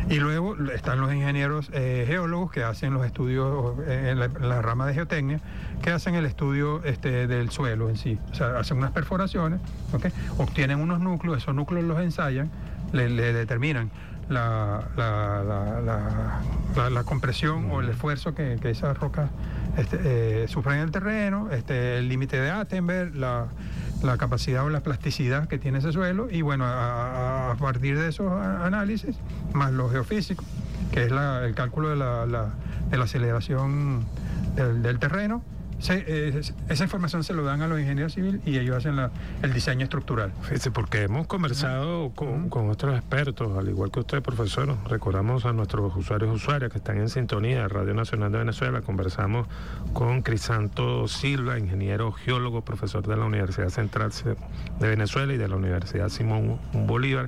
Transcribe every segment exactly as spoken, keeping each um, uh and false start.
Y luego están los ingenieros eh, geólogos que hacen los estudios eh, en, la, en la rama de geotecnia, que hacen el estudio este, del suelo en sí. O sea, hacen unas perforaciones, ¿okay? Obtienen unos núcleos, esos núcleos los ensayan, le, le determinan la, la, la, la, la, la compresión o el esfuerzo que, que esas rocas este, eh, sufren en el terreno, este, el límite de Attenberg, la, la capacidad o la plasticidad que tiene ese suelo, y bueno, a, a partir de esos análisis, más los geofísicos, que es la, el cálculo de la, la, de la aceleración del, del terreno, se, eh, esa información se lo dan a los ingenieros civiles y ellos hacen la, el diseño estructural. Fíjese, porque hemos conversado con, uh-huh. con otros expertos, al igual que usted, profesor. Recordamos a nuestros usuarios y usuarias que están en sintonía de Radio Nacional de Venezuela. Conversamos con Crisanto Silva, ingeniero geólogo, profesor de la Universidad Central de Venezuela y de la Universidad Simón Bolívar.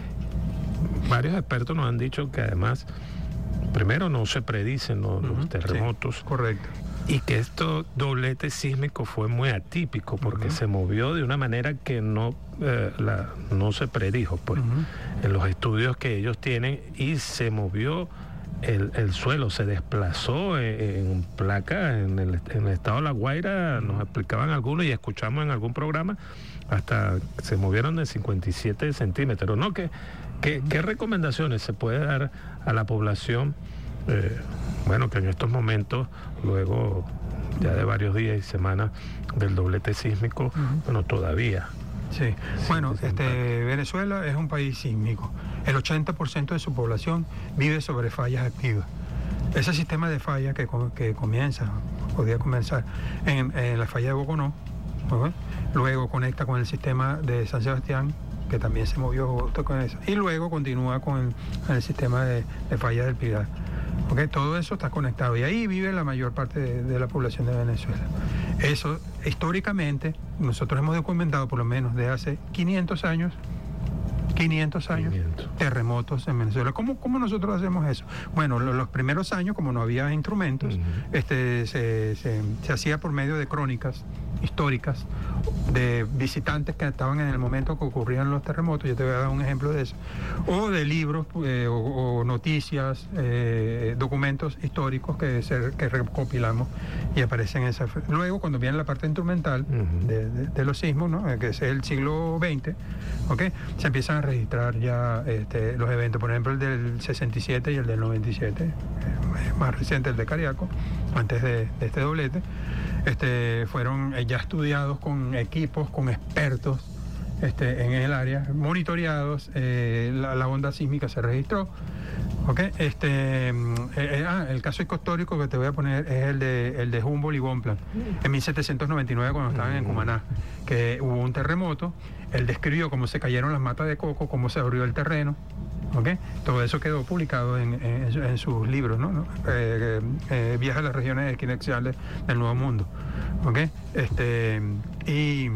Varios expertos nos han dicho que además, primero, no se predicen los, uh-huh. los terremotos. Sí, correcto. Y que esto doblete sísmico fue muy atípico porque uh-huh. se movió de una manera que no, eh, la, no se predijo, pues, uh-huh. en los estudios que ellos tienen, y se movió el, el suelo, se desplazó en, en placa en el, en el estado de La Guaira, uh-huh. nos explicaban algunos y escuchamos en algún programa, hasta se movieron de cincuenta y siete centímetros, ¿no? ¿Qué, qué, uh-huh. qué recomendaciones se puede dar a la población? Eh, bueno, que en estos momentos, luego ya de varios días y semanas del doblete sísmico, uh-huh. bueno, todavía. Sí, bueno, este, Venezuela es un país sísmico. El ochenta por ciento de su población vive sobre fallas activas. Ese sistema de fallas que, que comienza, podía comenzar en, en la falla de Boconó, ¿okay? Luego conecta con el sistema de San Sebastián, que también se movió justo con eso, y luego continúa con el, con el sistema de, de fallas del Pilar. Okay, todo eso está conectado y ahí vive la mayor parte de, de la población de Venezuela. Eso, históricamente, nosotros hemos documentado por lo menos de hace quinientos años, quinientos años, quinientos terremotos en Venezuela. ¿Cómo, cómo nosotros hacemos eso? Bueno, lo, los primeros años, como no había instrumentos, uh-huh. este, se, se, se hacía por medio de crónicas históricas de visitantes que estaban en el momento que ocurrían los terremotos. Yo te voy a dar un ejemplo de eso, o de libros eh, o, o noticias, eh, documentos históricos que, se, que recopilamos y aparecen en esa. Luego, cuando viene la parte instrumental uh-huh. de, de, de los sismos, ¿no? Que es el siglo veinte, ¿okay? Se empiezan a registrar ya este, los eventos, por ejemplo el del sesenta y siete y el del noventa y siete, eh, más reciente el de Cariaco, antes de, de este doblete. Este, fueron ya estudiados con equipos, con expertos este, en el área, monitoreados, eh, la, la onda sísmica se registró. Okay. Este, eh, eh, ah, el caso histórico que te voy a poner es el de, el de Humboldt y Bonpland, en mil setecientos noventa y nueve, cuando estaban en Cumaná, que hubo un terremoto. Él describió cómo se cayeron las matas de coco, cómo se abrió el terreno. Okay. Todo eso quedó publicado en, en, en sus libros, ¿no? Eh, eh, Viaje a las regiones equinexiales del Nuevo Mundo. Okay. Este, y,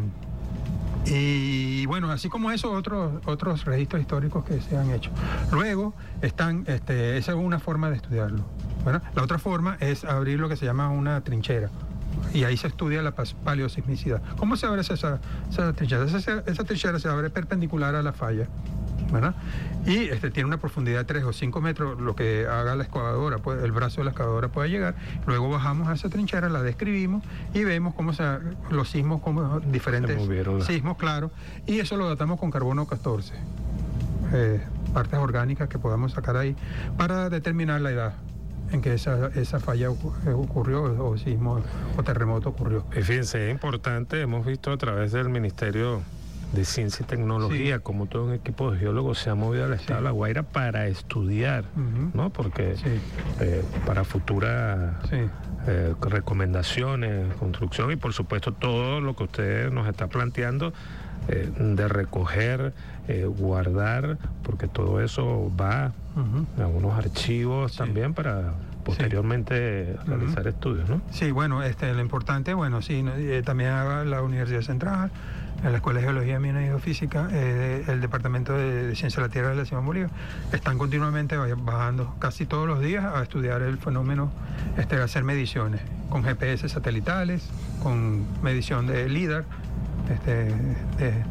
y bueno, así como eso, otros, otros registros históricos que se han hecho. Luego están, este, esa es una forma de estudiarlo, ¿verdad? La otra forma es abrir lo que se llama una trinchera. Y ahí se estudia la paleosismicidad. ¿Cómo se abre esa, esa trinchera? Esa, esa trinchera se abre perpendicular a la falla, ¿verdad? Y este, tiene una profundidad de tres o cinco metros, lo que haga la excavadora, puede, el brazo de la excavadora puede llegar. Luego bajamos a esa trinchera, la describimos y vemos cómo se, los sismos, como diferentes sismos, claro, y eso lo datamos con carbono catorce, eh, partes orgánicas que podamos sacar ahí para determinar la edad en que esa, esa falla ocurrió, o sismo o terremoto ocurrió. Y fíjense, es importante, hemos visto a través del Ministerio de Ciencia y Tecnología, sí, como todo un equipo de geólogos se ha movido al estado, sí, de La Guaira para estudiar, uh-huh, ¿no? Porque sí, eh, para futuras, sí, eh, recomendaciones, construcción, y por supuesto todo lo que usted nos está planteando, eh, de recoger, eh, guardar, porque todo eso va, uh-huh, a unos archivos, sí, también para posteriormente, sí, realizar, uh-huh, estudios, ¿no? Sí, bueno, este, lo importante, bueno, sí, eh, también haga la Universidad Central, en la Escuela de Geología, Minas y Geofísica, eh, el Departamento de Ciencia de la Tierra de la Simón Bolívar, están continuamente bajando casi todos los días a estudiar el fenómeno, este, a hacer mediciones con G P S satelitales, con medición de LIDAR, este, de,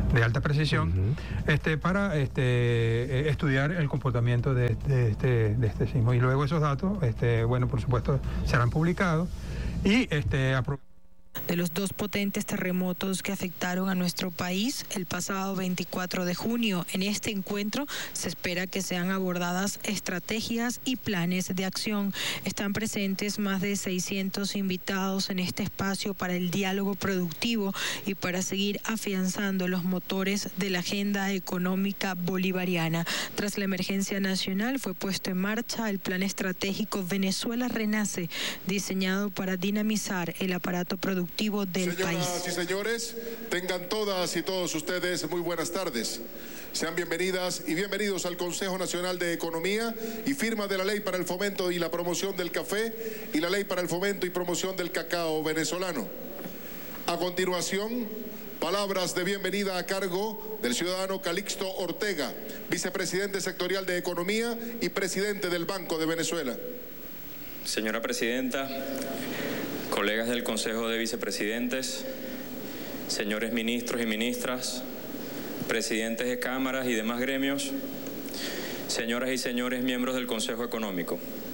de alta precisión, uh-huh. este, para este, estudiar el comportamiento de, de, este, de este sismo. Y luego esos datos, este, bueno, por supuesto, serán publicados y este, aprobados. De los dos potentes terremotos que afectaron a nuestro país el pasado veinticuatro de junio. En este encuentro se espera que sean abordadas estrategias y planes de acción. Están presentes más de seiscientos invitados en este espacio para el diálogo productivo y para seguir afianzando los motores de la agenda económica bolivariana. Tras la emergencia nacional fue puesto en marcha el plan estratégico Venezuela Renace, diseñado para dinamizar el aparato productivo del Señoras país. y señores, tengan todas y todos ustedes muy buenas tardes. Sean bienvenidas y bienvenidos al Consejo Nacional de Economía y firma de la Ley para el Fomento y la Promoción del Café y la Ley para el Fomento y Promoción del Cacao Venezolano. A continuación, palabras de bienvenida a cargo del ciudadano Calixto Ortega, vicepresidente sectorial de Economía y presidente del Banco de Venezuela. Señora Presidenta, colegas del Consejo de Vicepresidentes, señores ministros y ministras, presidentes de cámaras y demás gremios, señoras y señores miembros del Consejo Económico.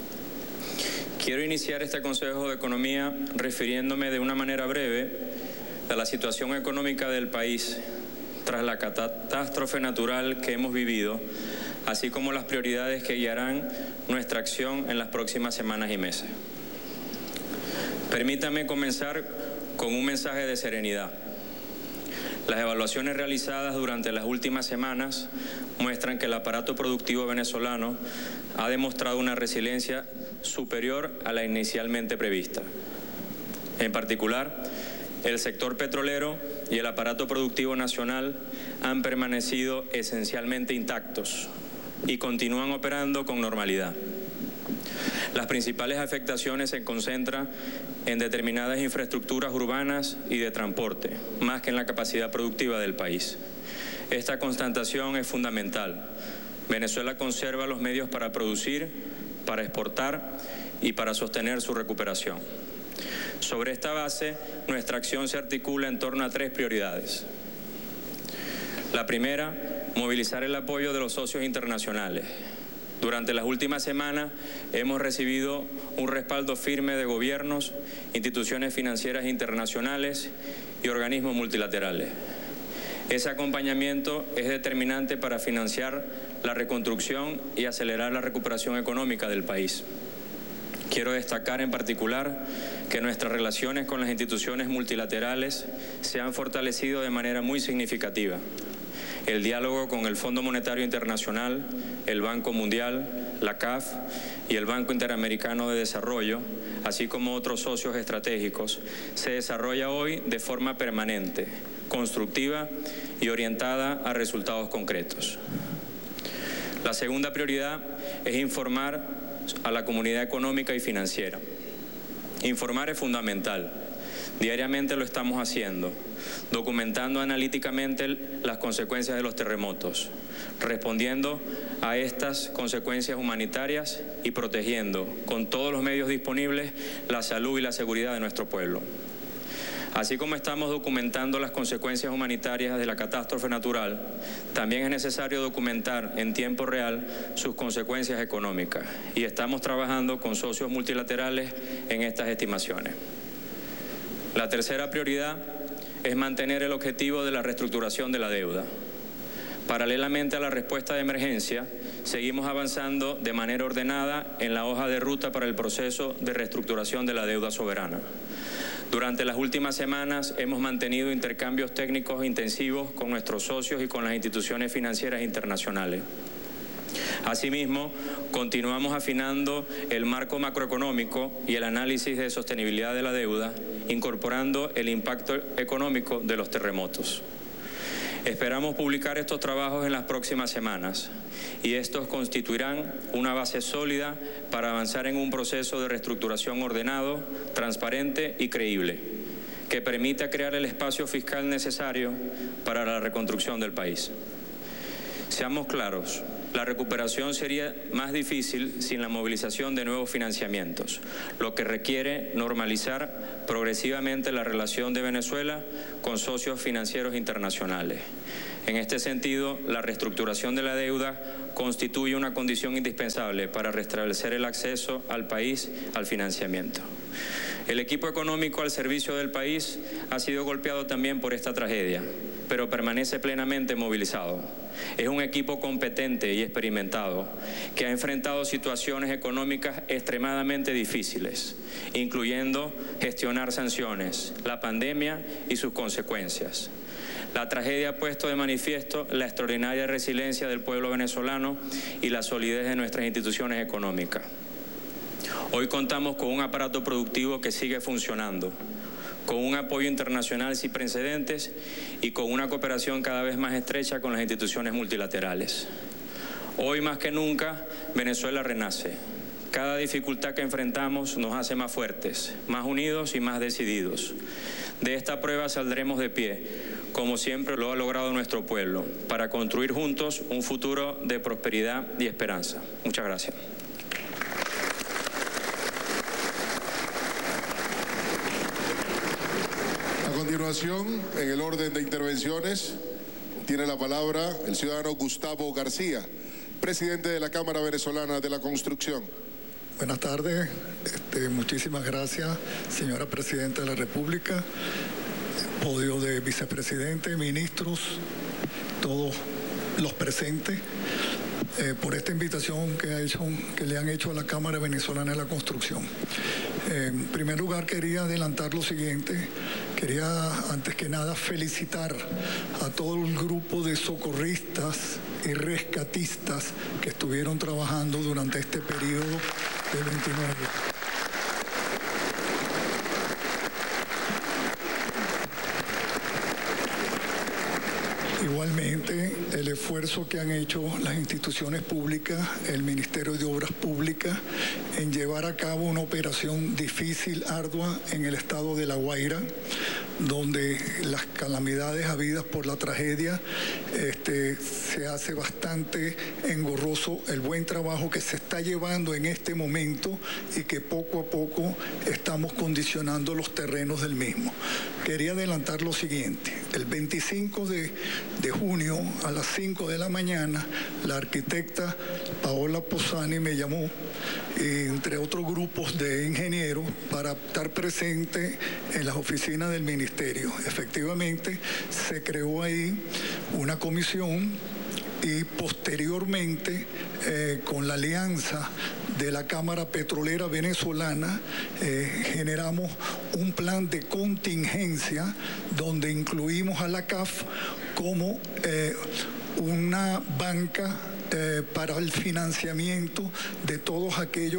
Quiero iniciar este Consejo de Economía refiriéndome de una manera breve a la situación económica del país tras la catástrofe natural que hemos vivido, así como las prioridades que guiarán nuestra acción en las próximas semanas y meses. Permítame comenzar con un mensaje de serenidad. Las evaluaciones realizadas durante las últimas semanas muestran que el aparato productivo venezolano ha demostrado una resiliencia superior a la inicialmente prevista. En particular, el sector petrolero y el aparato productivo nacional han permanecido esencialmente intactos y continúan operando con normalidad. Las principales afectaciones se concentran en determinadas infraestructuras urbanas y de transporte, más que en la capacidad productiva del país. Esta constatación es fundamental. Venezuela conserva los medios para producir, para exportar y para sostener su recuperación. Sobre esta base, nuestra acción se articula en torno a tres prioridades. La primera, movilizar el apoyo de los socios internacionales. Durante las últimas semanas hemos recibido un respaldo firme de gobiernos, instituciones financieras internacionales y organismos multilaterales. Ese acompañamiento es determinante para financiar la reconstrucción y acelerar la recuperación económica del país. Quiero destacar en particular que nuestras relaciones con las instituciones multilaterales se han fortalecido de manera muy significativa. El diálogo con el Fondo Monetario Internacional, el Banco Mundial, la C A F y el Banco Interamericano de Desarrollo, así como otros socios estratégicos, se desarrolla hoy de forma permanente, constructiva y orientada a resultados concretos. La segunda prioridad es informar a la comunidad económica y financiera. Informar es fundamental. Diariamente lo estamos haciendo, documentando analíticamente las consecuencias de los terremotos, respondiendo a estas consecuencias humanitarias y protegiendo con todos los medios disponibles la salud y la seguridad de nuestro pueblo. Así como estamos documentando las consecuencias humanitarias de la catástrofe natural, también es necesario documentar en tiempo real sus consecuencias económicas y estamos trabajando con socios multilaterales en estas estimaciones. La tercera prioridad es mantener el objetivo de la reestructuración de la deuda. Paralelamente a la respuesta de emergencia, seguimos avanzando de manera ordenada en la hoja de ruta para el proceso de reestructuración de la deuda soberana. Durante las últimas semanas hemos mantenido intercambios técnicos intensivos con nuestros socios y con las instituciones financieras internacionales. Asimismo, continuamos afinando el marco macroeconómico y el análisis de sostenibilidad de la deuda, incorporando el impacto económico de los terremotos. Esperamos publicar estos trabajos en las próximas semanas y estos constituirán una base sólida para avanzar en un proceso de reestructuración ordenado, transparente y creíble, que permita crear el espacio fiscal necesario para la reconstrucción del país. Seamos claros, La recuperación sería más difícil sin la movilización de nuevos financiamientos, lo que requiere normalizar progresivamente la relación de Venezuela con socios financieros internacionales. En este sentido, la reestructuración de la deuda constituye una condición indispensable para restablecer el acceso al país al financiamiento. El equipo económico al servicio del país ha sido golpeado también por esta tragedia, pero permanece plenamente movilizado. Es un equipo competente y experimentado que ha enfrentado situaciones económicas extremadamente difíciles, incluyendo gestionar sanciones, la pandemia y sus consecuencias. La tragedia ha puesto de manifiesto la extraordinaria resiliencia del pueblo venezolano y la solidez de nuestras instituciones económicas. Hoy contamos con un aparato productivo que sigue funcionando, con un apoyo internacional sin precedentes y con una cooperación cada vez más estrecha con las instituciones multilaterales. Hoy más que nunca, Venezuela renace. Cada dificultad que enfrentamos nos hace más fuertes, más unidos y más decididos. De esta prueba saldremos de pie, como siempre lo ha logrado nuestro pueblo, para construir juntos un futuro de prosperidad y esperanza. Muchas gracias. A continuación, en el orden de intervenciones, tiene la palabra el ciudadano Gustavo García, presidente de la Cámara Venezolana de la Construcción. Buenas tardes, este, muchísimas gracias, señora Presidenta de la República, podio de vicepresidente, ministros, todos los presentes, eh, por esta invitación que, ha hecho, que le han hecho a la Cámara Venezolana de la Construcción. Eh, en primer lugar, quería adelantar lo siguiente. Quería, antes que nada, felicitar a todo el grupo de socorristas y rescatistas que estuvieron trabajando durante este periodo del veintinueve. Igualmente, el esfuerzo que han hecho las instituciones públicas, el Ministerio de Obras Públicas, en llevar a cabo una operación difícil, ardua, en el estado de La Guaira, donde las calamidades habidas por la tragedia este, se hace bastante engorroso el buen trabajo que se está llevando en este momento y que poco a poco estamos condicionando los terrenos del mismo. Quería adelantar lo siguiente. El veinticinco de junio a las cinco de la mañana, la arquitecta Paola Posani me llamó, entre otros grupos de ingenieros, para estar presente en las oficinas del Ministerio. Efectivamente, se creó ahí una comisión y posteriormente, eh, con la alianza de la Cámara Petrolera Venezolana, eh, generamos un plan de contingencia donde incluimos a la C A F como eh, una banca eh, para el financiamiento de todos aquellos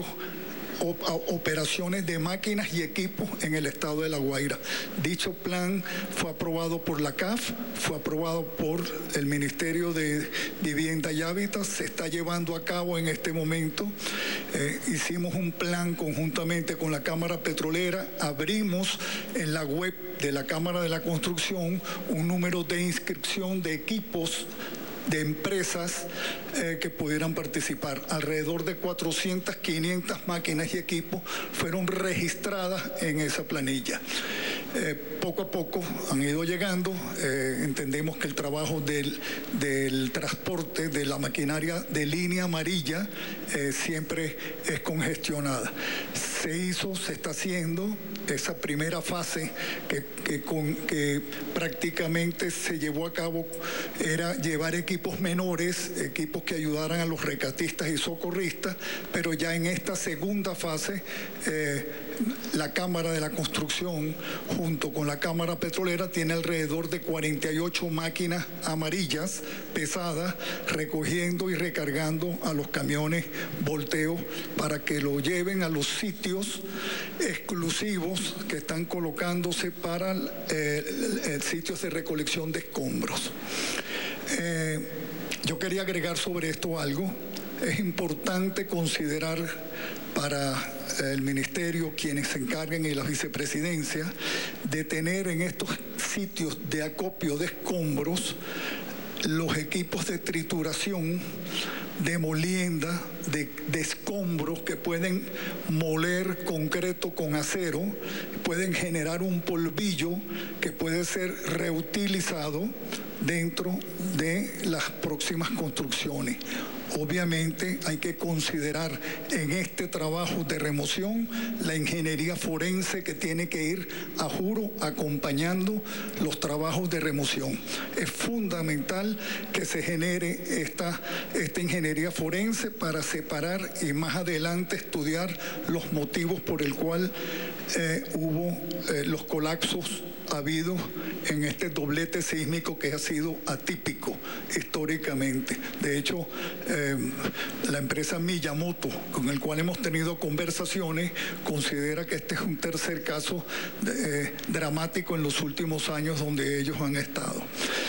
operaciones de máquinas y equipos en el estado de La Guaira. Dicho plan fue aprobado por la C A F, fue aprobado por el Ministerio de Vivienda y Hábitat, se está llevando a cabo en este momento. Eh, hicimos un plan conjuntamente con la Cámara Petrolera, abrimos en la web de la Cámara de la Construcción un número de inscripción de equipos de empresas eh, que pudieran participar. Alrededor de cuatrocientas, quinientas máquinas y equipos fueron registradas en esa planilla. Eh, poco a poco han ido llegando. Eh, entendemos que el trabajo del, del transporte de la maquinaria de línea amarilla eh, siempre es congestionada. Se hizo, se está haciendo esa primera fase que, que, con, que prácticamente se llevó a cabo, era llevar equipos menores, equipos que ayudaran a los rescatistas y socorristas, pero ya en esta segunda fase eh, la Cámara de la Construcción junto con la Cámara Petrolera tiene alrededor de cuarenta y ocho máquinas amarillas pesadas recogiendo y recargando a los camiones volteos para que lo lleven a los sitios exclusivos que están colocándose para eh, sitios de recolección de escombros. Eh, yo quería agregar sobre esto algo. Es importante considerar para el Ministerio, quienes se encarguen y la vicepresidencia, de tener en estos sitios de acopio de escombros los equipos de trituración de molienda, de, de escombros que pueden moler concreto con acero, pueden generar un polvillo que puede ser reutilizado dentro de las próximas construcciones. Obviamente hay que considerar en este trabajo de remoción la ingeniería forense que tiene que ir a juro acompañando los trabajos de remoción. Es fundamental que se genere esta, esta ingeniería forense para separar y más adelante estudiar los motivos por el cual eh, hubo eh, los colapsos habidos en este doblete sísmico que ha sido atípico históricamente. De hecho, eh, la empresa Miyamoto, con el cual hemos tenido conversaciones, considera que este es un tercer caso de, eh, dramático en los últimos años donde ellos han estado.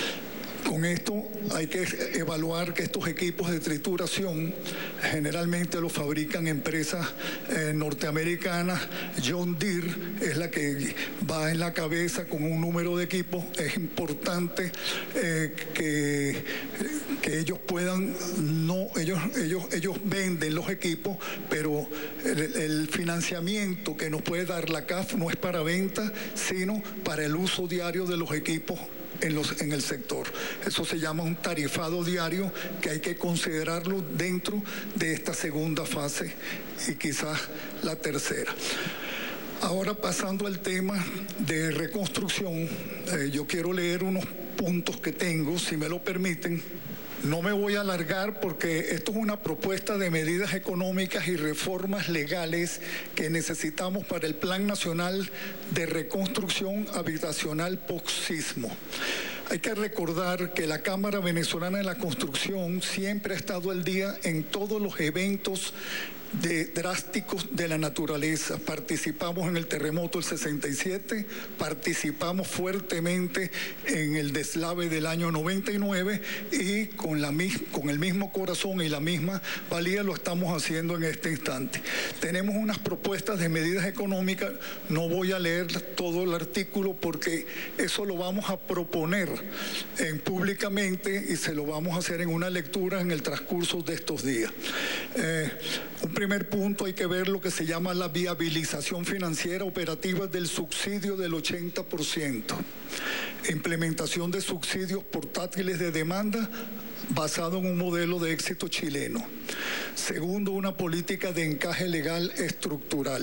Con esto hay que evaluar que estos equipos de trituración generalmente los fabrican empresas eh, norteamericanas. John Deere es la que va en la cabeza con un número de equipos. Es importante eh, que, que ellos puedan, no, ellos, ellos, ellos venden los equipos, pero el, el financiamiento que nos puede dar la C A F no es para venta, sino para el uso diario de los equipos En, los, en el sector. Eso se llama un tarifado diario que hay que considerarlo dentro de esta segunda fase y quizás la tercera. Ahora, pasando al tema de reconstrucción, eh, yo quiero leer unos puntos que tengo, si me lo permiten. No me voy a alargar porque esto es una propuesta de medidas económicas y reformas legales que necesitamos para el Plan Nacional de Reconstrucción Habitacional Post-Sismo. Hay que recordar que la Cámara Venezolana de la Construcción siempre ha estado al día en todos los eventos de drásticos de la naturaleza. Participamos en el terremoto del sesenta y siete, participamos fuertemente en el deslave del año noventa y nueve y con, la, con el mismo corazón y la misma valía lo estamos haciendo en este instante. Tenemos unas propuestas de medidas económicas, no voy a leer todo el artículo porque eso lo vamos a proponer en, públicamente y se lo vamos a hacer en una lectura en el transcurso de estos días. Eh, un primer punto, hay que ver lo que se llama la viabilización financiera operativa del subsidio del ochenta por ciento. Implementación de subsidios portátiles de demanda basado en un modelo de éxito chileno. Segundo, una política de encaje legal estructural.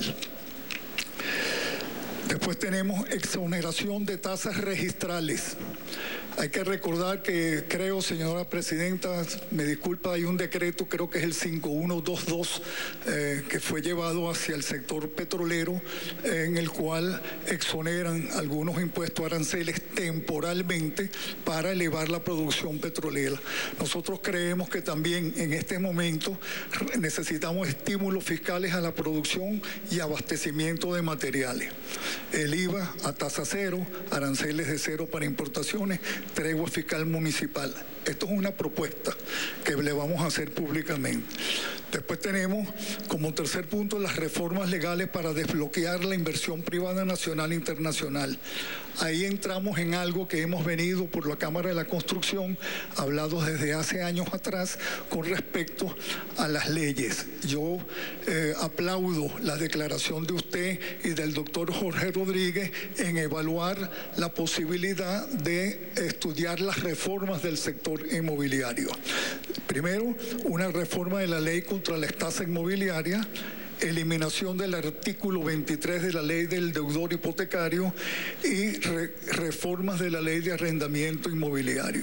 Después tenemos exoneración de tasas registrales. Hay que recordar que, creo, señora presidenta, me disculpa, hay un decreto, creo que es el cinco uno dos dos, eh, que fue llevado hacia el sector petrolero, eh, en el cual exoneran algunos impuestos aranceles temporalmente para elevar la producción petrolera. Nosotros creemos que también en este momento necesitamos estímulos fiscales a la producción y abastecimiento de materiales. El I V A a tasa cero, aranceles de cero para importaciones, tregua fiscal municipal. Esto es una propuesta que le vamos a hacer públicamente. Después tenemos como tercer punto las reformas legales para desbloquear la inversión privada nacional e internacional. Ahí entramos en algo que hemos venido por la Cámara de la Construcción, hablado desde hace años atrás con respecto a las leyes. Yo eh, aplaudo la declaración de usted y del doctor Jorge Rodríguez en evaluar la posibilidad de estudiar las reformas del sector inmobiliario. Primero, una reforma de la ley contra la estafa inmobiliaria, eliminación del artículo veintitrés de la ley del deudor hipotecario y re reformas de la ley de arrendamiento inmobiliario.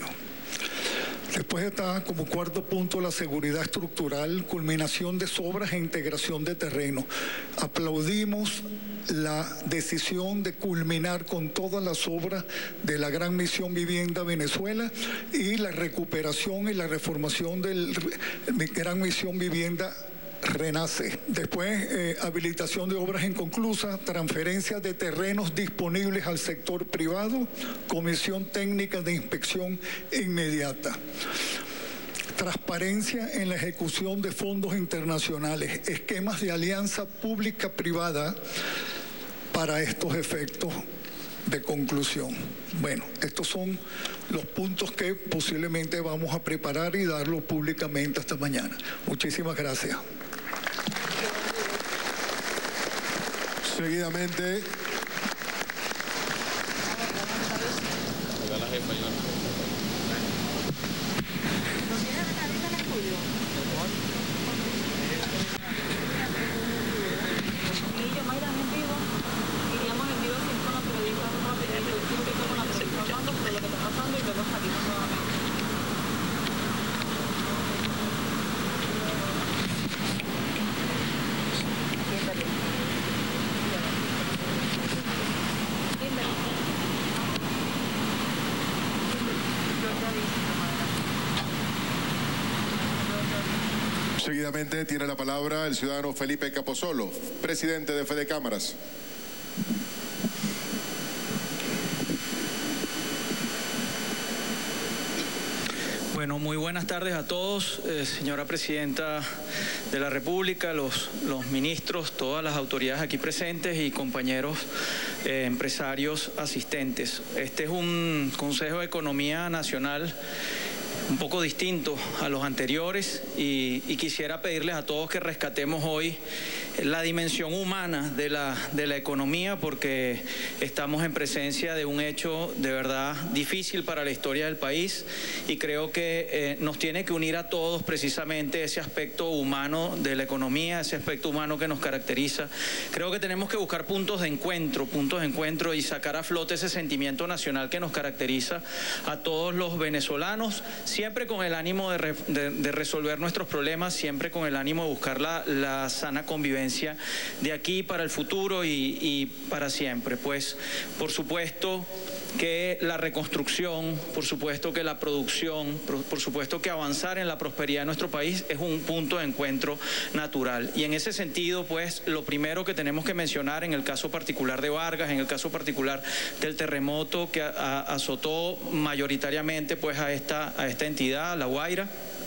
Después está como cuarto punto la seguridad estructural, culminación de obras e integración de terreno. Aplaudimos la decisión de culminar con todas las obras de la Gran Misión Vivienda Venezuela y la recuperación y la reformación de la Gran Misión Vivienda Renace. Después, eh, habilitación de obras inconclusas, transferencia de terrenos disponibles al sector privado, comisión técnica de inspección inmediata. Transparencia en la ejecución de fondos internacionales, esquemas de alianza pública-privada para estos efectos de conclusión. Bueno, estos son los puntos que posiblemente vamos a preparar y darlo públicamente esta mañana. Muchísimas gracias. Seguidamente, Seguidamente tiene la palabra el ciudadano Felipe Capozolo, presidente de Fede Cámaras. Bueno, muy buenas tardes a todos, eh, señora Presidenta de la República, los, los ministros, todas las autoridades aquí presentes y compañeros eh, empresarios asistentes. Este es un Consejo de Economía Nacional un poco distinto a los anteriores y, y quisiera pedirles a todos que rescatemos hoy la dimensión humana de la, de la economía, porque estamos en presencia de un hecho de verdad difícil para la historia del país y creo que eh, nos tiene que unir a todos precisamente ese aspecto humano de la economía, ese aspecto humano que nos caracteriza. Creo que tenemos que buscar puntos de encuentro, puntos de encuentro y sacar a flote ese sentimiento nacional que nos caracteriza a todos los venezolanos, siempre con el ánimo de, re, de, de resolver nuestros problemas, siempre con el ánimo de buscar la, la sana convivencia de aquí para el futuro y, y para siempre. Pues, por supuesto que la reconstrucción, por supuesto que la producción, por, por supuesto que avanzar en la prosperidad de nuestro país es un punto de encuentro natural. Y en ese sentido, pues, lo primero que tenemos que mencionar en el caso particular de Vargas, en el caso particular del terremoto que a, a, azotó mayoritariamente pues a esta, a esta entidad, La Guaira,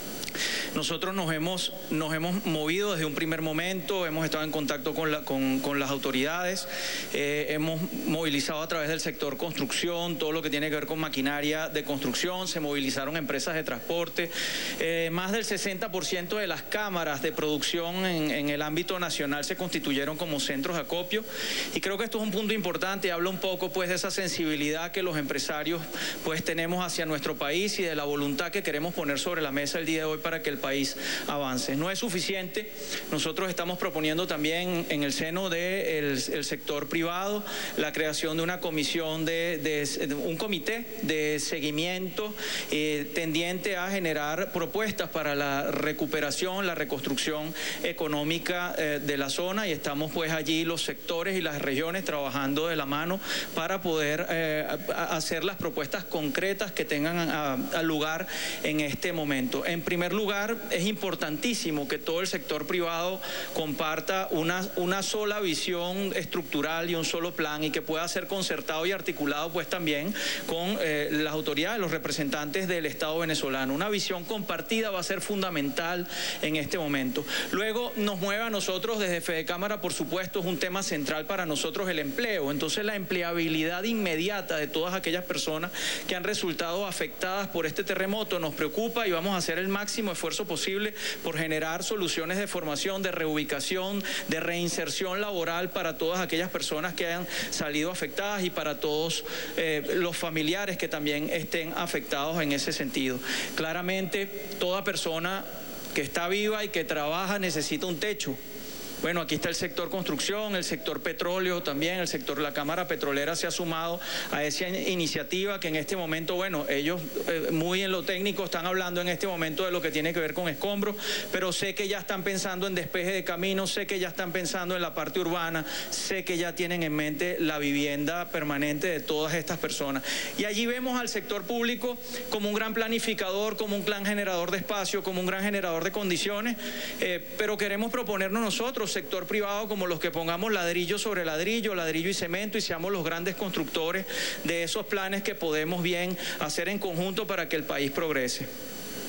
nosotros nos hemos, nos hemos movido desde un primer momento, hemos estado en contacto con, la, con, con las autoridades, eh, hemos movilizado a través del sector construcción, todo lo que tiene que ver con maquinaria de construcción, se movilizaron empresas de transporte, eh, más del sesenta por ciento de las cámaras de producción en, en el ámbito nacional se constituyeron como centros de acopio y creo que esto es un punto importante y habla un poco pues de esa sensibilidad que los empresarios pues tenemos hacia nuestro país y de la voluntad que queremos poner sobre la mesa el día de hoy para que el país avance. No es suficiente, nosotros estamos proponiendo también en el seno del el sector privado la creación de una comisión, de, de, de un comité de seguimiento eh, tendiente a generar propuestas para la recuperación, la reconstrucción económica eh, de la zona y estamos pues allí los sectores y las regiones trabajando de la mano para poder eh, hacer las propuestas concretas que tengan a, a lugar en este momento. En primer lugar, es importantísimo que todo el sector privado comparta una, una sola visión estructural y un solo plan y que pueda ser concertado y articulado pues también con eh, las autoridades, los representantes del Estado venezolano. Una visión compartida va a ser fundamental en este momento. Luego nos mueve a nosotros desde Fede Cámara, por supuesto, es un tema central para nosotros el empleo. Entonces la empleabilidad inmediata de todas aquellas personas que han resultado afectadas por este terremoto nos preocupa y vamos a hacer el máximo esfuerzo posible por generar soluciones de formación, de reubicación, de reinserción laboral para todas aquellas personas que hayan salido afectadas y para todos eh, los familiares que también estén afectados en ese sentido. Claramente, toda persona que está viva y que trabaja necesita un techo. Bueno, aquí está el sector construcción, el sector petróleo también, el sector, la Cámara Petrolera se ha sumado a esa iniciativa que en este momento, bueno, ellos eh, muy en lo técnico están hablando en este momento de lo que tiene que ver con escombros, pero sé que ya están pensando en despeje de caminos, sé que ya están pensando en la parte urbana, sé que ya tienen en mente la vivienda permanente de todas estas personas. Y allí vemos al sector público como un gran planificador, como un gran generador de espacio, como un gran generador de condiciones, eh, pero queremos proponernos nosotros, sector privado, como los que pongamos ladrillo sobre ladrillo, ladrillo y cemento y seamos los grandes constructores de esos planes que podemos bien hacer en conjunto para que el país progrese.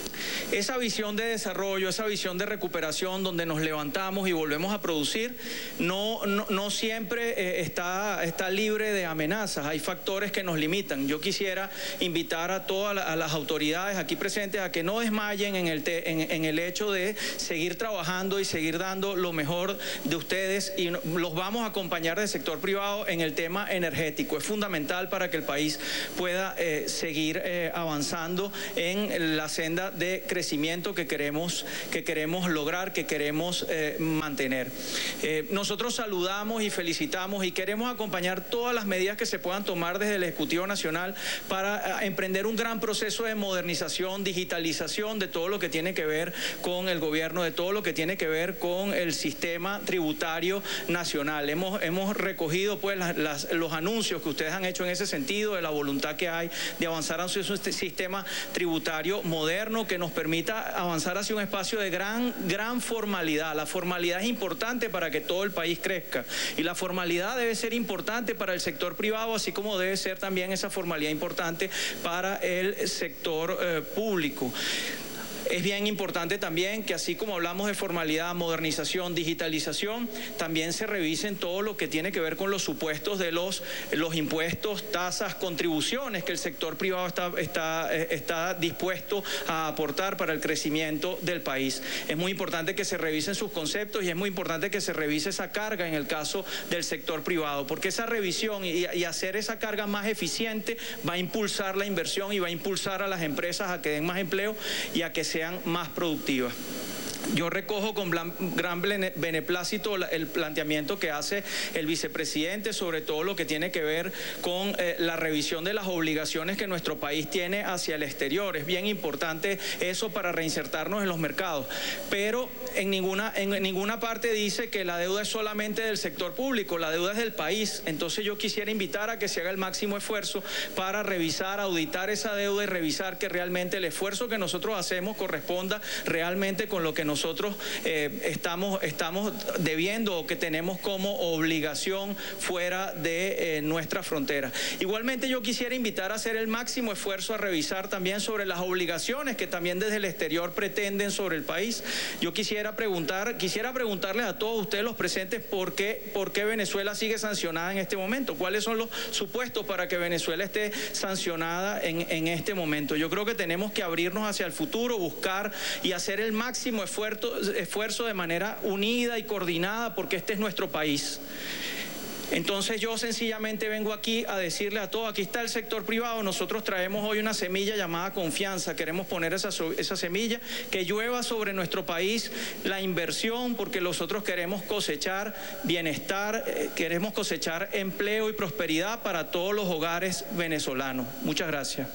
esa visión de desarrollo, esa visión de recuperación donde nos levantamos y volvemos a producir, no, no, no siempre eh, está, está libre de amenazas, hay factores que nos limitan. Yo quisiera invitar a todas la, a las autoridades aquí presentes a que no desmayen en el, te, en, en el hecho de seguir trabajando y seguir dando lo mejor de ustedes, y los vamos a acompañar del sector privado en el tema energético. Es fundamental para que el país pueda eh, seguir eh, avanzando en la senda de crecimiento que queremos, que queremos lograr, que queremos eh, mantener. Eh, nosotros saludamos y felicitamos y queremos acompañar todas las medidas que se puedan tomar desde el Ejecutivo Nacional para eh, emprender un gran proceso de modernización, digitalización de todo lo que tiene que ver con el gobierno, de todo lo que tiene que ver con el sistema tributario nacional. Hemos, hemos recogido pues las, las, los anuncios que ustedes han hecho en ese sentido, de la voluntad que hay de avanzar hacia un sistema tributario moderno que nos permita avanzar hacia un espacio de gran, gran formalidad. La formalidad es importante para que todo el país crezca, y la formalidad debe ser importante para el sector privado, así como debe ser también esa formalidad importante para el sector eh, público. Es bien importante también que, así como hablamos de formalidad, modernización, digitalización, también se revisen todo lo que tiene que ver con los supuestos de los, los impuestos, tasas, contribuciones que el sector privado está, está, está dispuesto a aportar para el crecimiento del país. Es muy importante que se revisen sus conceptos, y es muy importante que se revise esa carga en el caso del sector privado, porque esa revisión y, y hacer esa carga más eficiente va a impulsar la inversión y va a impulsar a las empresas a que den más empleo y a que se sean más productivas. Yo recojo con gran beneplácito el planteamiento que hace el vicepresidente sobre todo lo que tiene que ver con eh, la revisión de las obligaciones que nuestro país tiene hacia el exterior. Es bien importante eso para reinsertarnos en los mercados, pero en ninguna, en ninguna parte dice que la deuda es solamente del sector público, la deuda es del país. Entonces yo quisiera invitar a que se haga el máximo esfuerzo para revisar, auditar esa deuda y revisar que realmente el esfuerzo que nosotros hacemos corresponda realmente con lo que nosotros nosotros eh, estamos, estamos debiendo o que tenemos como obligación fuera de eh, nuestra frontera. Igualmente yo quisiera invitar a hacer el máximo esfuerzo a revisar también sobre las obligaciones que también desde el exterior pretenden sobre el país. Yo quisiera preguntar, quisiera preguntarles a todos ustedes los presentes por qué, por qué Venezuela sigue sancionada en este momento. ¿Cuáles son los supuestos para que Venezuela esté sancionada en, en este momento? Yo creo que tenemos que abrirnos hacia el futuro, buscar y hacer el máximo esfuerzo esfuerzo de manera unida y coordinada, porque este es nuestro país. Entonces yo sencillamente vengo aquí a decirle a todos, aquí está el sector privado, nosotros traemos hoy una semilla llamada confianza, queremos poner esa, esa semilla, que llueva sobre nuestro país la inversión, porque nosotros queremos cosechar bienestar, eh, queremos cosechar empleo y prosperidad para todos los hogares venezolanos. Muchas gracias.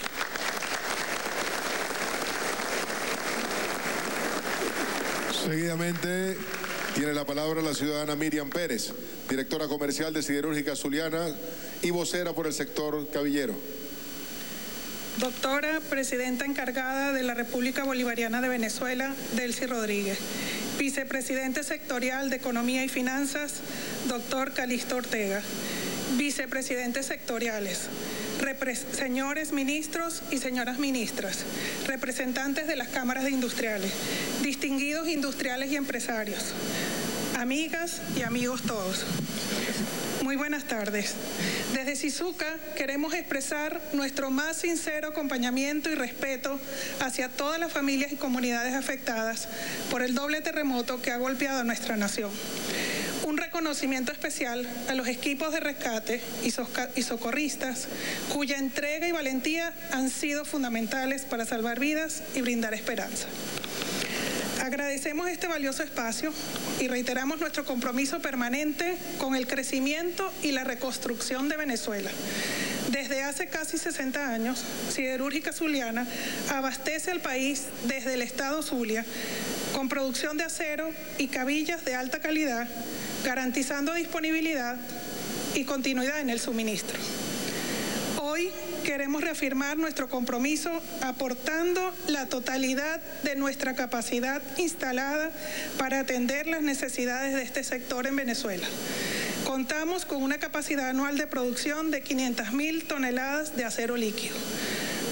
Seguidamente tiene la palabra la ciudadana Miriam Pérez, directora comercial de Siderúrgica Zuliana y vocera por el sector cabillero. Doctora Presidenta encargada de la República Bolivariana de Venezuela, Delcy Rodríguez. Vicepresidente sectorial de Economía y Finanzas, doctor Calixto Ortega. Vicepresidentes sectoriales, señores ministros y señoras ministras, representantes de las cámaras de industriales, distinguidos industriales y empresarios, amigas y amigos todos. Muy buenas tardes. Desde Sizuca queremos expresar nuestro más sincero acompañamiento y respeto hacia todas las familias y comunidades afectadas por el doble terremoto que ha golpeado a nuestra nación. Un reconocimiento especial a los equipos de rescate y socorristas cuya entrega y valentía han sido fundamentales para salvar vidas y brindar esperanza. Agradecemos este valioso espacio y reiteramos nuestro compromiso permanente con el crecimiento y la reconstrucción de Venezuela. Desde hace casi sesenta años, Siderúrgica Zuliana abastece al país desde el estado Zulia con producción de acero y cabillas de alta calidad, garantizando disponibilidad y continuidad en el suministro. Hoy queremos reafirmar nuestro compromiso aportando la totalidad de nuestra capacidad instalada para atender las necesidades de este sector en Venezuela. Contamos con una capacidad anual de producción de quinientas mil toneladas de acero líquido.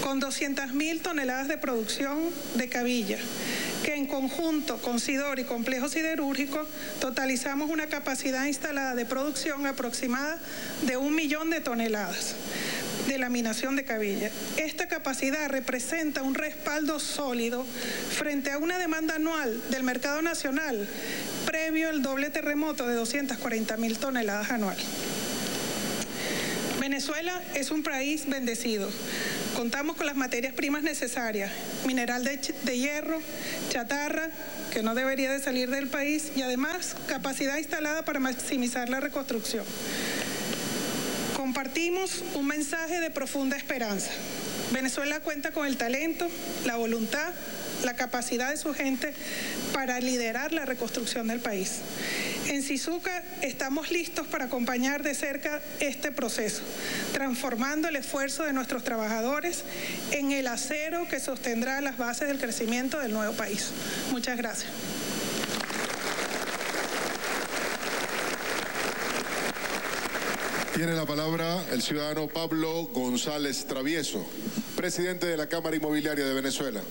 con doscientas mil toneladas de producción de cabilla, que en conjunto con Sidor y Complejo Siderúrgico totalizamos una capacidad instalada de producción aproximada de un millón de toneladas de laminación de cabilla. Esta capacidad representa un respaldo sólido frente a una demanda anual del mercado nacional previo al doble terremoto de doscientas cuarenta mil toneladas anuales. Venezuela es un país bendecido. Contamos con las materias primas necesarias, mineral de, de hierro, chatarra, que no debería de salir del país, y además capacidad instalada para maximizar la reconstrucción. Compartimos un mensaje de profunda esperanza. Venezuela cuenta con el talento, la voluntad, la capacidad de su gente para liderar la reconstrucción del país. En Syzuka estamos listos para acompañar de cerca este proceso, transformando el esfuerzo de nuestros trabajadores en el acero que sostendrá las bases del crecimiento del nuevo país. Muchas gracias. Tiene la palabra el ciudadano Pablo González Travieso, presidente de la Cámara Inmobiliaria de Venezuela.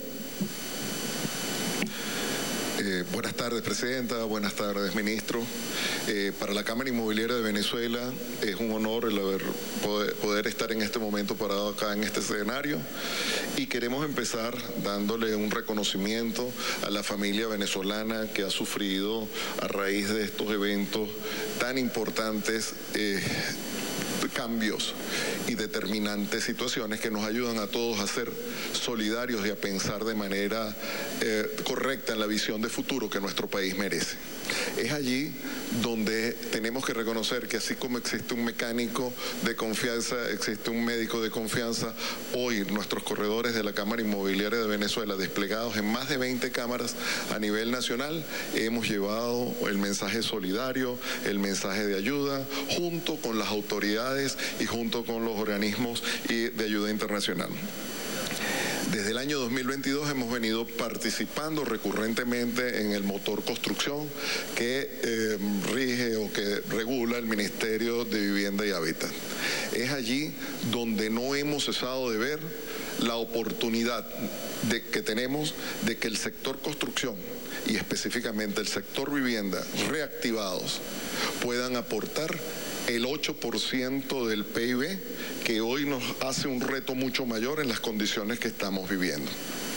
Eh, buenas tardes, Presidenta. Buenas tardes, Ministro. Eh, para la Cámara Inmobiliaria de Venezuela es un honor el haber, poder, poder estar en este momento parado acá en este escenario, y queremos empezar dándole un reconocimiento a la familia venezolana que ha sufrido a raíz de estos eventos tan importantes, eh, cambios y determinantes situaciones que nos ayudan a todos a ser solidarios y a pensar de manera eh, correcta en la visión de futuro que nuestro país merece. Es allí donde tenemos que reconocer que así como existe un mecánico de confianza, existe un médico de confianza. Hoy nuestros corredores de la Cámara Inmobiliaria de Venezuela, desplegados en más de veinte cámaras a nivel nacional, hemos llevado el mensaje solidario, el mensaje de ayuda, junto con las autoridades y junto con los organismos de ayuda internacional. Desde el año dos mil veintidós hemos venido participando recurrentemente en el motor construcción que eh, rige o que regula el Ministerio de Vivienda y Hábitat. Es allí donde no hemos cesado de ver la oportunidad de que tenemos de que el sector construcción y específicamente el sector vivienda reactivados puedan aportar el ocho por ciento del P I B, que hoy nos hace un reto mucho mayor en las condiciones que estamos viviendo.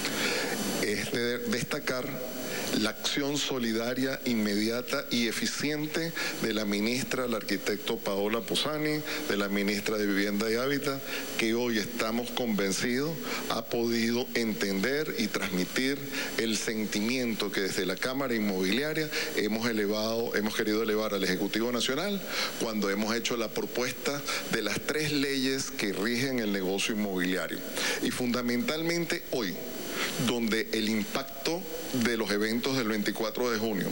Es de destacar la acción solidaria, inmediata y eficiente de la ministra, la arquitecto Paola Posani, de la ministra de Vivienda y Hábitat, que hoy estamos convencidos ha podido entender y transmitir el sentimiento que desde la Cámara Inmobiliaria hemos elevado, hemos querido elevar al Ejecutivo Nacional cuando hemos hecho la propuesta de las tres leyes que rigen el negocio inmobiliario. Y fundamentalmente hoy, donde el impacto de los eventos del veinticuatro de junio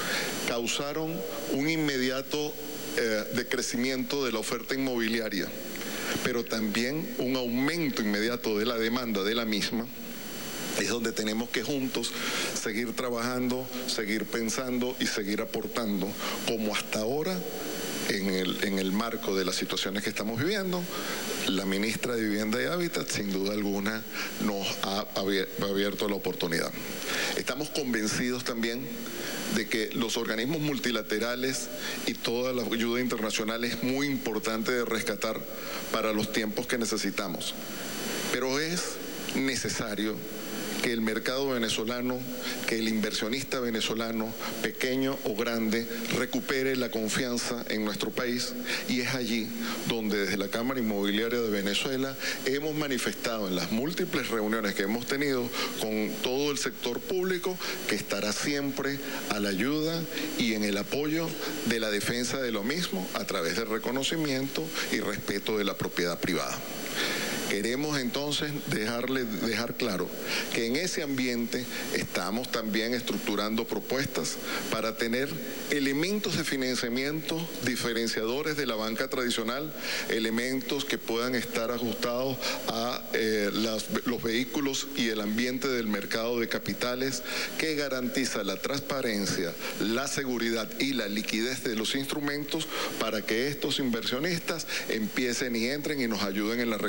causaron un inmediato eh, decrecimiento de la oferta inmobiliaria, pero también un aumento inmediato de la demanda de la misma, es donde tenemos que juntos seguir trabajando, seguir pensando y seguir aportando, como hasta ahora, en el, en el marco de las situaciones que estamos viviendo. La ministra de Vivienda y Hábitat, sin duda alguna, nos ha abierto la oportunidad. Estamos convencidos también de que los organismos multilaterales y toda la ayuda internacional es muy importante de rescatar para los tiempos que necesitamos, pero es necesario que el mercado venezolano, que el inversionista venezolano, pequeño o grande, recupere la confianza en nuestro país, y es allí donde desde la Cámara Inmobiliaria de Venezuela hemos manifestado en las múltiples reuniones que hemos tenido con todo el sector público que estará siempre a la ayuda y en el apoyo de la defensa de lo mismo a través del reconocimiento y respeto de la propiedad privada. Queremos entonces dejarle, dejar claro que en ese ambiente estamos también estructurando propuestas para tener elementos de financiamiento diferenciadores de la banca tradicional, elementos que puedan estar ajustados a eh, las, los vehículos y el ambiente del mercado de capitales, que garantiza la transparencia, la seguridad y la liquidez de los instrumentos para que estos inversionistas empiecen y entren y nos ayuden en la reconstrucción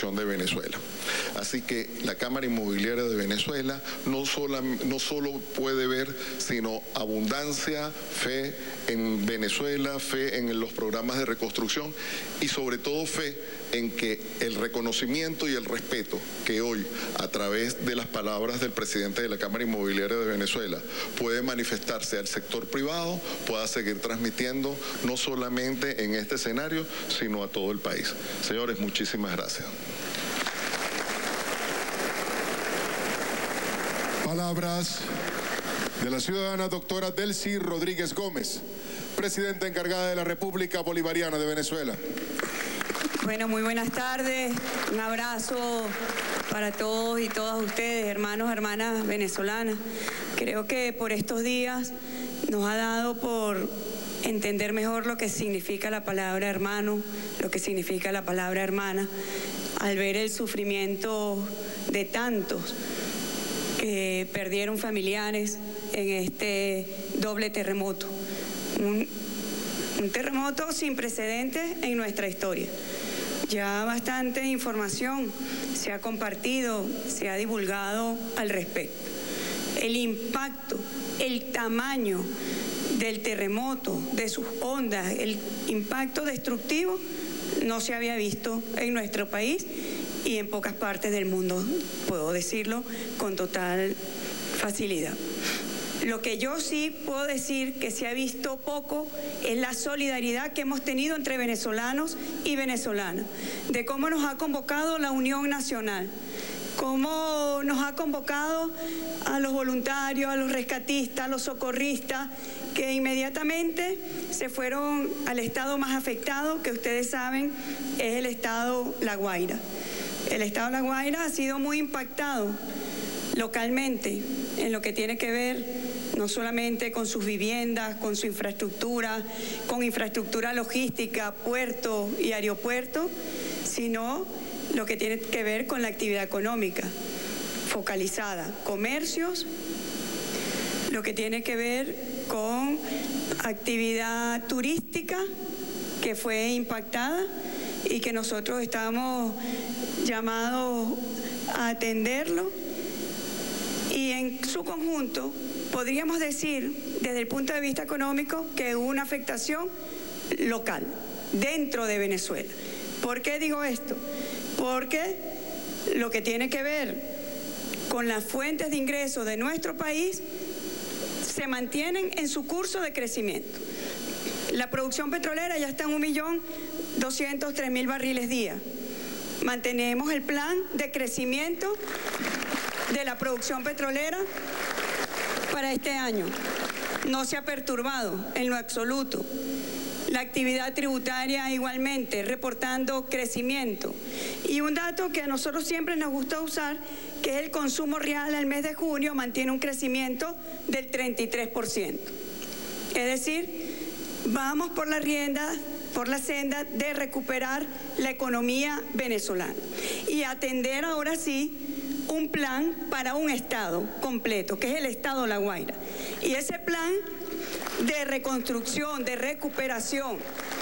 reconstrucción de Venezuela. Así que la Cámara Inmobiliaria de Venezuela no solo, no solo puede ver, sino abundancia, fe en Venezuela, fe en los programas de reconstrucción y sobre todo fe en que el reconocimiento y el respeto que hoy, a través de las palabras del presidente de la Cámara Inmobiliaria de Venezuela, puede manifestarse al sector privado, pueda seguir transmitiendo no solamente en este escenario, sino a todo el país. Señores, muchísimas gracias. Palabras de la ciudadana doctora Delcy Rodríguez Gómez, presidenta encargada de la República Bolivariana de Venezuela. Bueno, muy buenas tardes. Un abrazo para todos y todas ustedes, hermanos, hermanas venezolanas. Creo que por estos días nos ha dado por entender mejor lo que significa la palabra hermano, lo que significa la palabra hermana, al ver el sufrimiento de tantos que perdieron familiares en este doble terremoto. Un, un terremoto sin precedentes en nuestra historia. Ya bastante información se ha compartido, se ha divulgado al respecto. El impacto, el tamaño del terremoto, de sus ondas, el impacto destructivo no se había visto en nuestro país y en pocas partes del mundo, puedo decirlo con total facilidad. Lo que yo sí puedo decir que se ha visto poco es la solidaridad que hemos tenido entre venezolanos y venezolanas, de cómo nos ha convocado la Unión Nacional, cómo nos ha convocado a los voluntarios, a los rescatistas, a los socorristas, que inmediatamente se fueron al estado más afectado, que ustedes saben es el estado La Guaira. El estado La Guaira ha sido muy impactado localmente en lo que tiene que ver no solamente con sus viviendas, con su infraestructura, con infraestructura logística, puerto y aeropuerto, sino lo que tiene que ver con la actividad económica focalizada, comercios, lo que tiene que ver con actividad turística que fue impactada y que nosotros estamos llamados a atenderlo. Y en su conjunto podríamos decir, desde el punto de vista económico, que hubo una afectación local, dentro de Venezuela. ¿Por qué digo esto? Porque lo que tiene que ver con las fuentes de ingresos de nuestro país se mantienen en su curso de crecimiento. La producción petrolera ya está en un millón doscientos tres mil barriles día. Mantenemos el plan de crecimiento de la producción petrolera para este año. No se ha perturbado en lo absoluto. La actividad tributaria igualmente, reportando crecimiento. Y un dato que a nosotros siempre nos gusta usar, que es el consumo real al mes de junio, mantiene un crecimiento del treinta y tres por ciento. Es decir, vamos por la rienda, por la senda de recuperar la economía venezolana y atender ahora sí un plan para un estado completo, que es el estado La Guaira. Y ese plan de reconstrucción, de recuperación,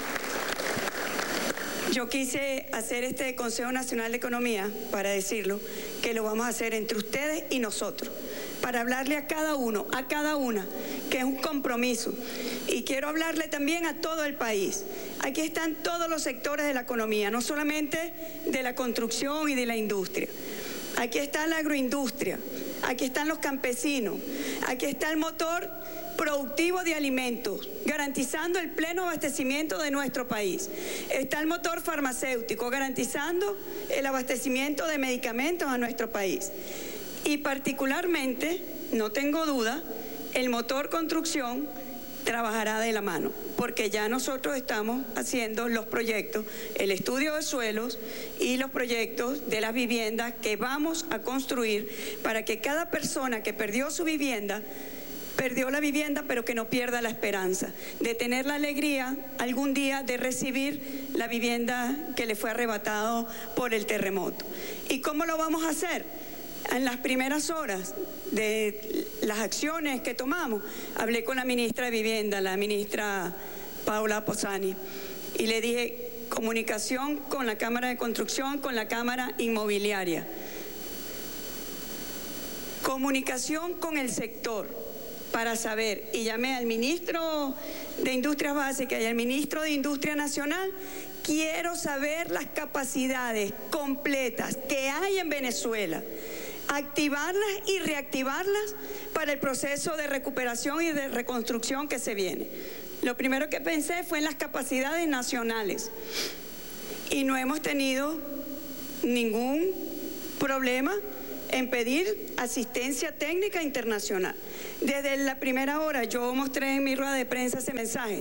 yo quise hacer este Consejo Nacional de Economía, para decirlo, que lo vamos a hacer entre ustedes y nosotros, para hablarle a cada uno, a cada una, que es un compromiso. Y quiero hablarle también a todo el país. Aquí están todos los sectores de la economía, no solamente de la construcción y de la industria. Aquí está la agroindustria, aquí están los campesinos, aquí está el motor productivo de alimentos, garantizando el pleno abastecimiento de nuestro país. Está el motor farmacéutico, garantizando el abastecimiento de medicamentos a nuestro país. Y particularmente, no tengo duda, el motor construcción trabajará de la mano, porque ya nosotros estamos haciendo los proyectos, el estudio de suelos y los proyectos de las viviendas que vamos a construir para que cada persona que perdió su vivienda, perdió la vivienda, pero que no pierda la esperanza de tener la alegría algún día de recibir la vivienda que le fue arrebatado por el terremoto. ¿Y cómo lo vamos a hacer? En las primeras horas de las acciones que tomamos, hablé con la ministra de Vivienda, la ministra Paula Posani, y le dije, comunicación con la Cámara de Construcción, con la Cámara Inmobiliaria, comunicación con el sector para saber, y llamé al ministro de Industrias Básicas y al ministro de Industria Nacional. Quiero saber las capacidades completas que hay en Venezuela, activarlas y reactivarlas para el proceso de recuperación y de reconstrucción que se viene. Lo primero que pensé fue en las capacidades nacionales y no hemos tenido ningún problema en pedir asistencia técnica internacional. Desde la primera hora yo mostré en mi rueda de prensa ese mensaje.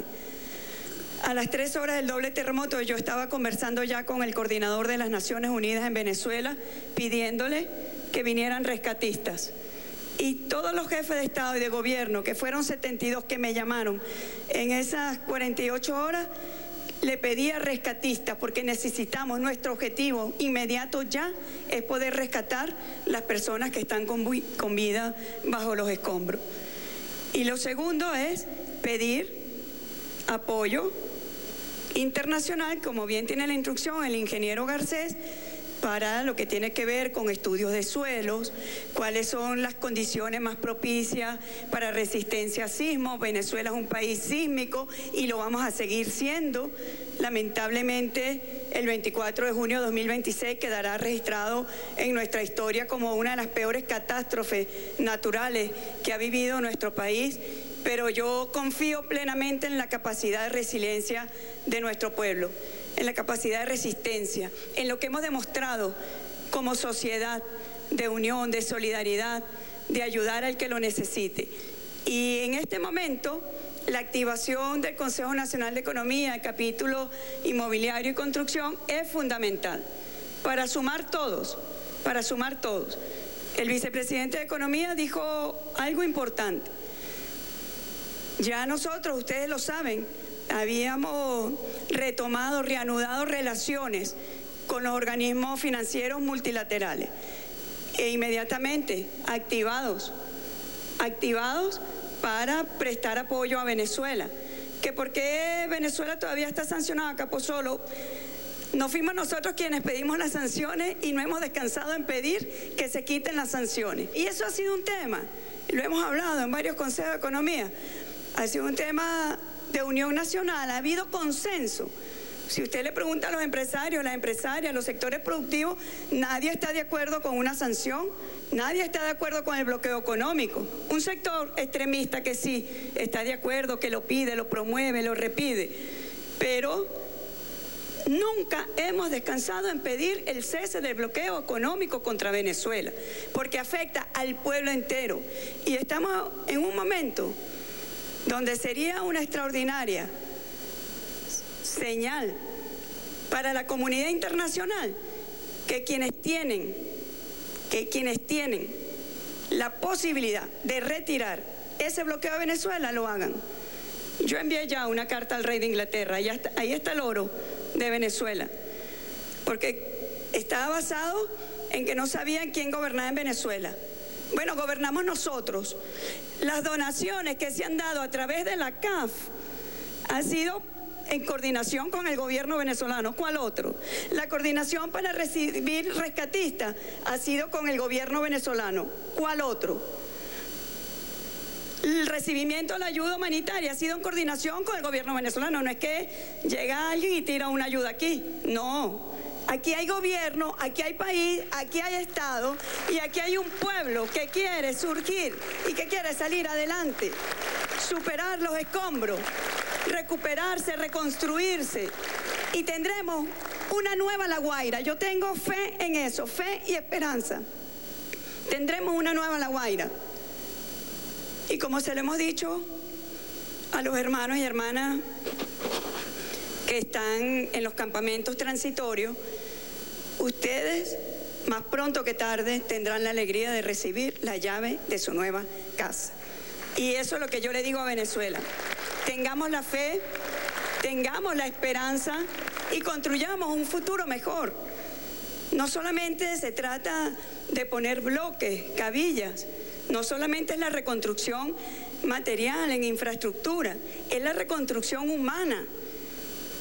A las tres horas del doble terremoto yo estaba conversando ya con el coordinador de las Naciones Unidas en Venezuela, pidiéndole que vinieran rescatistas. Y todos los jefes de Estado y de Gobierno, que fueron setenta y dos que me llamaron en esas cuarenta y ocho horas, le pedía rescatistas porque necesitamos, nuestro objetivo inmediato ya es poder rescatar las personas que están con, con vida bajo los escombros. Y lo segundo es pedir apoyo internacional, como bien tiene la instrucción el ingeniero Garcés, para lo que tiene que ver con estudios de suelos, cuáles son las condiciones más propicias para resistencia a sismos. Venezuela es un país sísmico y lo vamos a seguir siendo. Lamentablemente, el veinticuatro de junio de dos mil veintiséis quedará registrado en nuestra historia como una de las peores catástrofes naturales que ha vivido nuestro país. Pero yo confío plenamente en la capacidad de resiliencia de nuestro pueblo, en la capacidad de resistencia, en lo que hemos demostrado como sociedad de unión, de solidaridad, de ayudar al que lo necesite. Y en este momento, la activación del Consejo Nacional de Economía, el capítulo inmobiliario y construcción, es fundamental para sumar todos, para sumar todos. El vicepresidente de Economía dijo algo importante. Ya nosotros, ustedes lo saben, habíamos retomado, reanudado relaciones con los organismos financieros multilaterales e inmediatamente activados, activados para prestar apoyo a Venezuela. ¿Que por qué Venezuela todavía está sancionada, Capozolo? No fuimos nosotros quienes pedimos las sanciones y no hemos descansado en pedir que se quiten las sanciones. Y eso ha sido un tema, lo hemos hablado en varios consejos de economía, ha sido un tema de unión nacional, ha habido consenso. Si usted le pregunta a los empresarios, las empresarias, los sectores productivos, nadie está de acuerdo con una sanción, nadie está de acuerdo con el bloqueo económico. Un sector extremista que sí está de acuerdo, que lo pide, lo promueve, lo repide, pero nunca hemos descansado en pedir el cese del bloqueo económico contra Venezuela, porque afecta al pueblo entero. Y estamos en un momento donde sería una extraordinaria señal para la comunidad internacional que quienes tienen, que quienes tienen la posibilidad de retirar ese bloqueo a Venezuela lo hagan. Yo envié ya una carta al rey de Inglaterra, ahí está, ahí está el oro de Venezuela, porque estaba basado en que no sabían quién gobernaba en Venezuela. Bueno, gobernamos nosotros. Las donaciones que se han dado a través de la C A F han sido en coordinación con el gobierno venezolano. ¿Cuál otro? La coordinación para recibir rescatistas ha sido con el gobierno venezolano. ¿Cuál otro? El recibimiento de la ayuda humanitaria ha sido en coordinación con el gobierno venezolano. No es que llega alguien y tira una ayuda aquí. No. Aquí hay gobierno, aquí hay país, aquí hay Estado y aquí hay un pueblo que quiere surgir y que quiere salir adelante, superar los escombros, recuperarse, reconstruirse, y tendremos una nueva La Guaira. Yo tengo fe en eso, fe y esperanza. Tendremos una nueva La Guaira. Y como se lo hemos dicho a los hermanos y hermanas que están en los campamentos transitorios, ustedes más pronto que tarde tendrán la alegría de recibir la llave de su nueva casa. Y eso es lo que yo le digo a Venezuela. Tengamos la fe, tengamos la esperanza y construyamos un futuro mejor. No solamente se trata de poner bloques, cabillas, no solamente es la reconstrucción material en infraestructura, es la reconstrucción humana.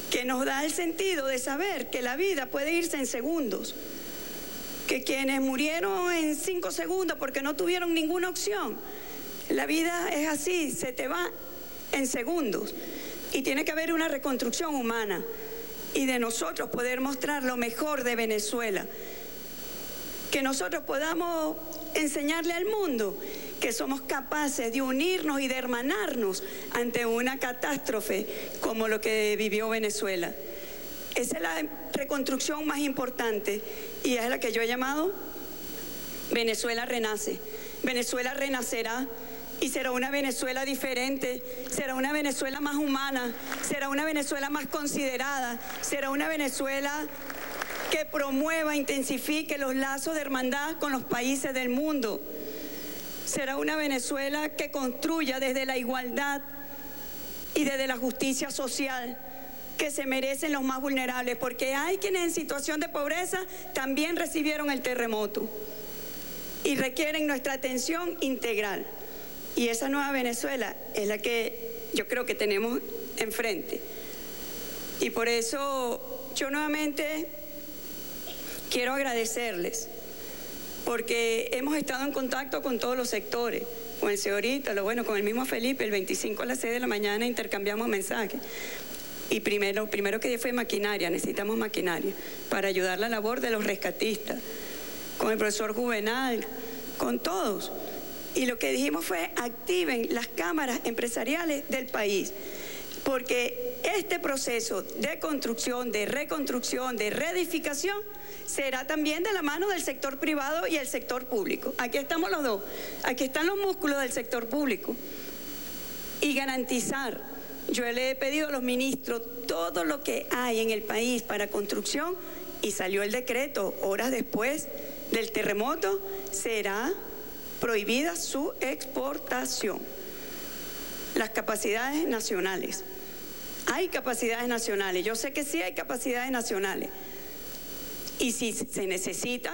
que nos da el sentido de saber que la vida puede irse en segundos, que quienes murieron en cinco segundos porque no tuvieron ninguna opción, la vida es así, se te va en segundos, y tiene que haber una reconstrucción humana, y de nosotros poder mostrar lo mejor de Venezuela, que nosotros podamos enseñarle al mundo que somos capaces de unirnos y de hermanarnos ante una catástrofe como lo que vivió Venezuela. Esa es la reconstrucción más importante y es la que yo he llamado Venezuela renace. Venezuela renacerá y será una Venezuela diferente, será una Venezuela más humana, será una Venezuela más considerada, será una Venezuela que promueva, intensifique los lazos de hermandad con los países del mundo. Será una Venezuela que construya desde la igualdad y desde la justicia social que se merecen los más vulnerables, porque hay quienes en situación de pobreza también recibieron el terremoto y requieren nuestra atención integral. Y esa nueva Venezuela es la que yo creo que tenemos enfrente. Y por eso yo nuevamente quiero agradecerles, porque hemos estado en contacto con todos los sectores, con el señorito, lo bueno, con el mismo Felipe, el veinticinco a las seis de la mañana intercambiamos mensajes. Y primero, primero que fue maquinaria, necesitamos maquinaria para ayudar la labor de los rescatistas, con el profesor Juvenal, con todos. Y lo que dijimos fue, activen las cámaras empresariales del país, porque este proceso de construcción, de reconstrucción, de reedificación, será también de la mano del sector privado y el sector público. Aquí estamos los dos, aquí están los músculos del sector público. Y garantizar, yo le he pedido a los ministros todo lo que hay en el país para construcción, y salió el decreto horas después del terremoto, será prohibida su exportación. Las capacidades nacionales. Hay capacidades nacionales, yo sé que sí hay capacidades nacionales. Y si se necesita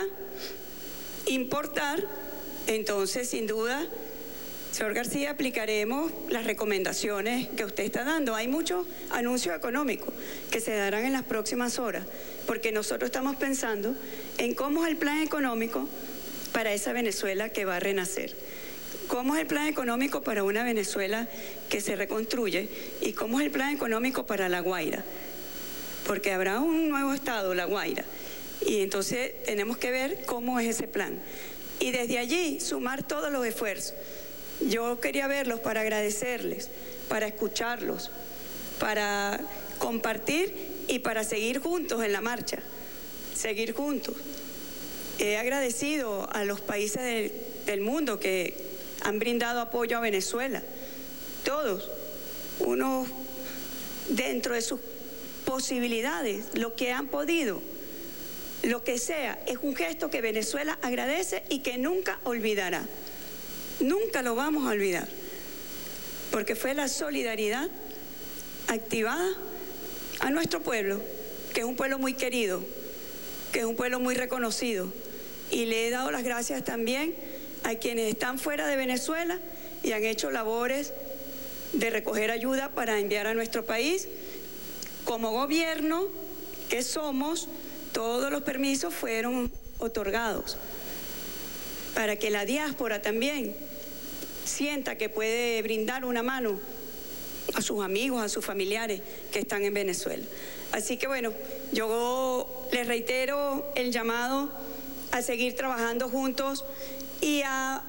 importar, entonces sin duda, señor García, aplicaremos las recomendaciones que usted está dando. Hay muchos anuncios económicos que se darán en las próximas horas, porque nosotros estamos pensando en cómo es el plan económico para esa Venezuela que va a renacer. ¿Cómo es el plan económico para una Venezuela que se reconstruye? ¿Y cómo es el plan económico para La Guaira? Porque habrá un nuevo estado, La Guaira. Y entonces tenemos que ver cómo es ese plan. Y desde allí sumar todos los esfuerzos. Yo quería verlos para agradecerles, para escucharlos, para compartir y para seguir juntos en la marcha. Seguir juntos. He agradecido a los países del, del mundo que han brindado apoyo a Venezuela. Todos. Unos dentro de sus posibilidades, lo que han podido. Lo que sea, es un gesto que Venezuela agradece y que nunca olvidará. Nunca lo vamos a olvidar, porque fue la solidaridad activada a nuestro pueblo, que es un pueblo muy querido, que es un pueblo muy reconocido. Y le he dado las gracias también a quienes están fuera de Venezuela y han hecho labores de recoger ayuda para enviar a nuestro país. Como gobierno que somos, todos los permisos fueron otorgados para que la diáspora también sienta que puede brindar una mano a sus amigos, a sus familiares que están en Venezuela. Así que bueno, yo les reitero el llamado a seguir trabajando juntos y a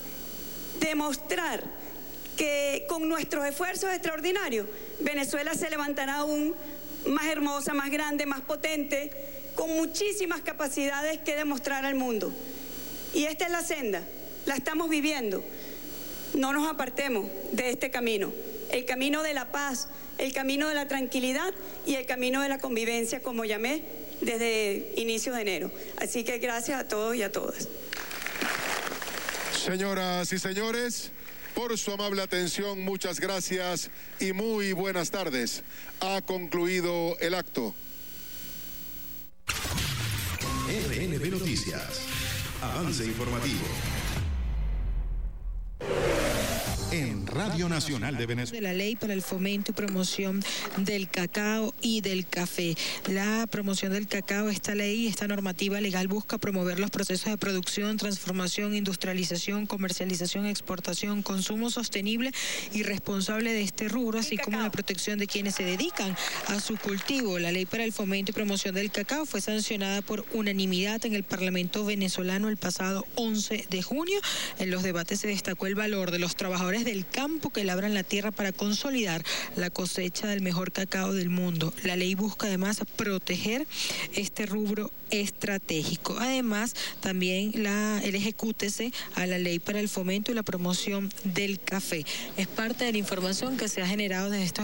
demostrar que con nuestros esfuerzos extraordinarios Venezuela se levantará aún más hermosa, más grande, más potente, con muchísimas capacidades que demostrar al mundo. Y esta es la senda, la estamos viviendo. No nos apartemos de este camino, el camino de la paz, el camino de la tranquilidad y el camino de la convivencia, como llamé desde inicios de enero. Así que gracias a todos y a todas. Señoras y señores, por su amable atención, muchas gracias y muy buenas tardes. Ha concluido el acto. R N B Noticias. Avance informativo. en Radio Nacional de Venezuela. De la ley para el fomento y promoción del cacao y del café. La promoción del cacao, esta ley, esta normativa legal busca promover los procesos de producción, transformación, industrialización, comercialización, exportación, consumo sostenible y responsable de este rubro, así como la protección de quienes se dedican a su cultivo. La ley para el fomento y promoción del cacao fue sancionada por unanimidad en el Parlamento venezolano el pasado once de junio. En los debates se destacó el valor de los trabajadores del campo que labran la tierra para consolidar la cosecha del mejor cacao del mundo. La ley busca además proteger este rubro estratégico. Además, también la, el ejecútese a la ley para el fomento y la promoción del café. Es parte de la información que se ha generado desde estos